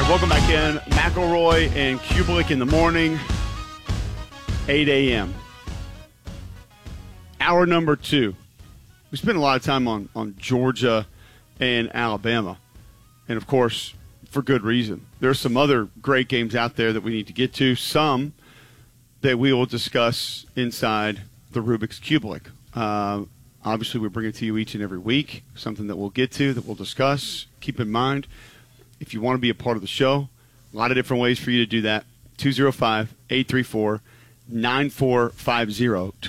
Welcome back in. McElroy and Kublik in the morning, 8 a.m. Hour number 2. We spent a lot of time on Georgia and Alabama. And, of course, for good reason. There's some other great games out there that we need to get to. Some that we will discuss inside the Rubik's Kublik. Obviously, we bring it to you each and every week. Something that we'll get to, that we'll discuss. Keep in mind, if you want to be a part of the show, a lot of different ways for you to do that. 205-834-9450.